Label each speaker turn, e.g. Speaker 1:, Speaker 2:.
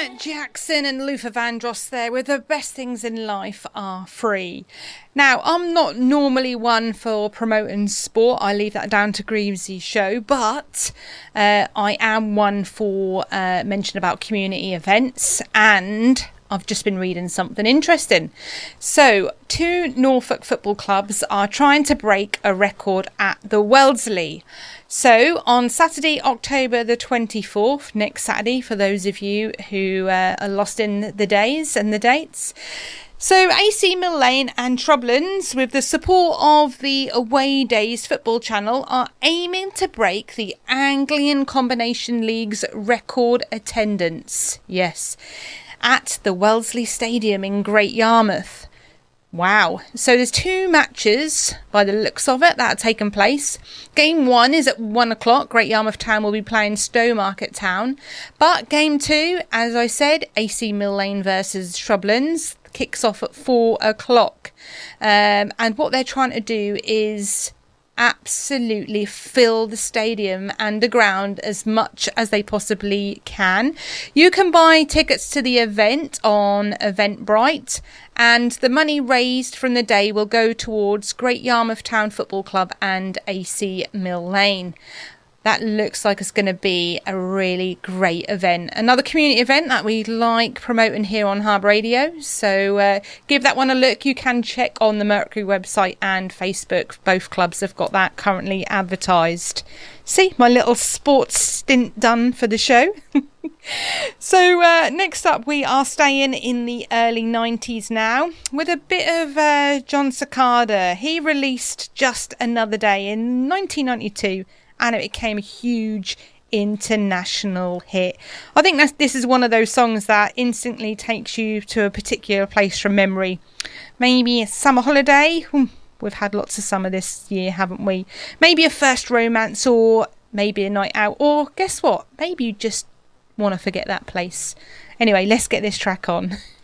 Speaker 1: Janet Jackson and Luther Vandross there with The Best Things in Life Are Free. Now, I'm not normally one for promoting sport. I leave that down to Greavesy's show. But I am one for mention about community events. And I've just been reading something interesting. So, 2 Norfolk football clubs are trying to break a record at the Wellesley. So, on Saturday, October the 24th, next Saturday, for those of you who are lost in the days and the dates. So, AC Mill Lane and Shrublands, with the support of the Away Days football channel, are aiming to break the Anglian Combination League's record attendance. Yes, at the Wellesley Stadium in Great Yarmouth. Wow. So there's 2 matches, by the looks of it, that are taking place. Game 1 is at 1 o'clock. Great Yarmouth Town will be playing Stowmarket Town. But game 2, as I said, AC Mill Lane versus Shrublands, kicks off at 4 o'clock. And what they're trying to do is absolutely fill the stadium and the ground as much as they possibly can. You can buy tickets to the event on Eventbrite, and the money raised from the day will go towards Great Yarmouth Town Football Club and AC Mill Lane. That looks like it's going to be a really great event. Another community event that we like promoting here on Hub Radio. So give that one a look. You can check on the Mercury website and Facebook. Both clubs have got that currently advertised. See, my little sports stint done for the show. So next up, we are staying in the early 90s now with a bit of John Cicada. He released Just Another Day in 1992. And it became a huge international hit. I think this is one of those songs that instantly takes you to a particular place from memory. Maybe a summer holiday. We've had lots of summer this year, haven't we? Maybe a first romance, or maybe a night out. Or guess what? Maybe you just want to forget that place. Anyway, let's get this track on.